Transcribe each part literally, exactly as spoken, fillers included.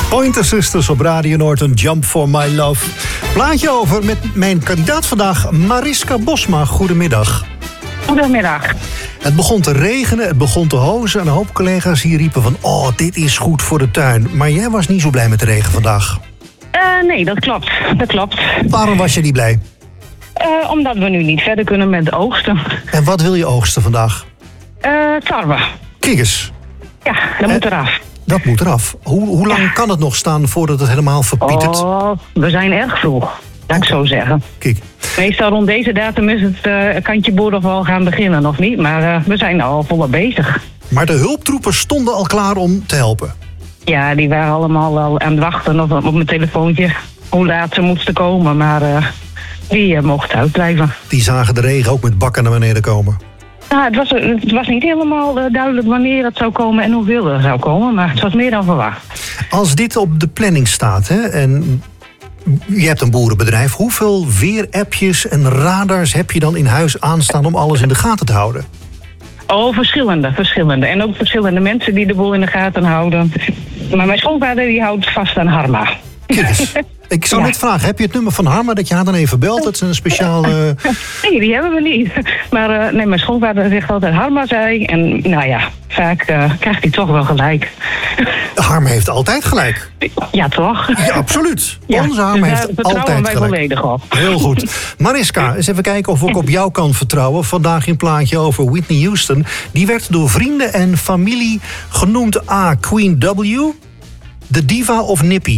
Pointer Sisters op Radio Noord, een Jump for My Love. Plaatje over met mijn kandidaat vandaag, Mariska Bosma. Goedemiddag. Goedemiddag. Het begon te regenen, het begon te hozen. En een hoop collega's hier riepen van, oh, dit is goed voor de tuin. Maar jij was niet zo blij met de regen vandaag. Uh, nee, dat klopt. Dat klopt. Waarom was je niet blij? Uh, omdat we nu niet verder kunnen met oogsten. En wat wil je oogsten vandaag? Uh, tarwe. Kijk eens. Ja, dat moet eraf. Dat moet eraf. Hoe, hoe lang ja. kan het nog staan voordat het helemaal verpietert? Oh, we zijn erg vroeg, laat ik zo zeggen. Kijk. Meestal rond deze datum is het uh, kantje boerenval gaan beginnen, nog niet. Maar uh, we zijn al volop bezig. Maar de hulptroepen stonden al klaar om te helpen? Ja, die waren allemaal al aan het wachten op, op mijn telefoontje. Hoe laat ze moesten komen, maar uh, die uh, mochten uitblijven. Die zagen de regen ook met bakken naar beneden komen? Ja, het was, het was niet helemaal uh, duidelijk wanneer het zou komen en hoeveel er zou komen, maar het was meer dan verwacht. Als dit op de planning staat, hè, en je hebt een boerenbedrijf, hoeveel weerappjes en radars heb je dan in huis aanstaan om alles in de gaten te houden? Oh, verschillende, verschillende. En ook verschillende mensen die de boel in de gaten houden. Maar mijn schoonvader die houdt vast aan Harma. Kijk eens. Ik zou ja. net vragen, heb je het nummer van Harma dat je haar dan even belt? Dat is een speciale... Nee, die hebben we niet. Maar uh, nee, mijn schoonvader zegt altijd Harma zei. En nou ja, vaak uh, krijgt hij toch wel gelijk. Harma heeft altijd gelijk. Ja, toch? Ja, absoluut. Ja, Onze Harma dus heeft altijd wij gelijk. Volledig op. Heel goed. Mariska, eens even kijken of ik op jou kan vertrouwen. Vandaag een plaatje over Whitney Houston. Die werd door vrienden en familie genoemd A. Queen W, de diva of Nippy?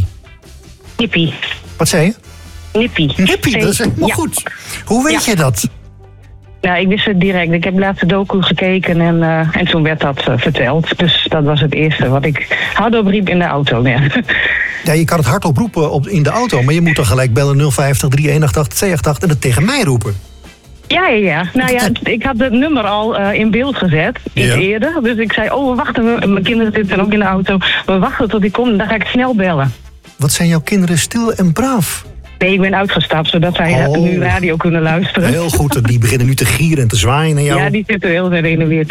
Nippy. Wat zei je? Nippy. Nippy, dat is helemaal ja. goed. Hoe weet ja. je dat? Nou, ik wist het direct. Ik heb laatst de docu gekeken en, uh, en toen werd dat uh, verteld. Dus dat was het eerste wat ik hardop riep in de auto. Ja, ja je kan het hardop roepen op, in de auto, maar je moet dan gelijk bellen nul vijftig, drie een acht acht, twee acht acht en het tegen mij roepen. Ja, ja, ja. Nou ja, ik had het nummer al uh, in beeld gezet, iets ja. eerder. Dus ik zei, oh, we wachten. We, mijn kinderen zitten ook in de auto. We wachten tot die komt en dan ga ik snel bellen. Wat zijn jouw kinderen stil en braaf? Nee, ik ben uitgestapt, zodat zij oh. nu radio kunnen luisteren. Heel goed, die beginnen nu te gieren en te zwaaien naar jou. Ja, die zitten heel ver in de weer.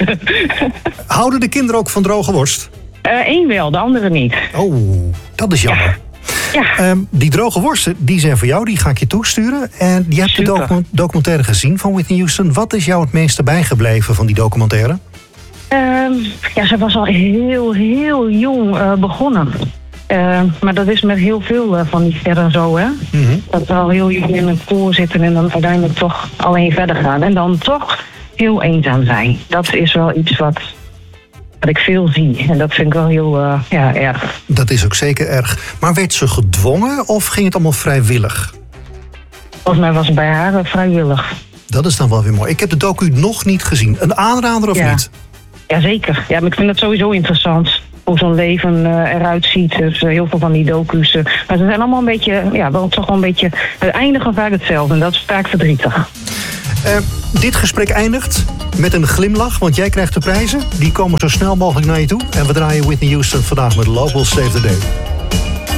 Houden de kinderen ook van droge worst? Eén uh, wel, de andere niet. Oh, dat is jammer. Ja. Ja. Um, die droge worsten, die zijn voor jou, die ga ik je toesturen. En je hebt Super. de docu- documentaire gezien van Whitney Houston. Wat is jou het meeste bijgebleven van die documentaire? Um, ja, ze was al heel, heel jong uh, begonnen. Uh, maar dat is met heel veel uh, van die sterren zo, hè. Mm-hmm. Dat ze al heel jong in een koor zitten en dan uiteindelijk toch alleen verder gaan. En dan toch heel eenzaam zijn. Dat is wel iets wat, wat ik veel zie. En dat vind ik wel heel uh, ja, erg. Dat is ook zeker erg. Maar werd ze gedwongen of ging het allemaal vrijwillig? Volgens mij was het bij haar uh, vrijwillig. Dat is dan wel weer mooi. Ik heb de docu nog niet gezien. Een aanrader of ja. niet? Jazeker. Ja, maar ik vind het sowieso interessant. Hoe zo'n leven uh, eruit ziet. Dus uh, heel veel van die docu's. Uh, maar ze zijn allemaal een beetje, ja, wel toch wel een beetje, het eindigen vaak hetzelfde. En dat is vaak verdrietig. Uh, dit gesprek eindigt met een glimlach, want jij krijgt de prijzen. Die komen zo snel mogelijk naar je toe. En we draaien Whitney Houston vandaag met Love Will Save the Day.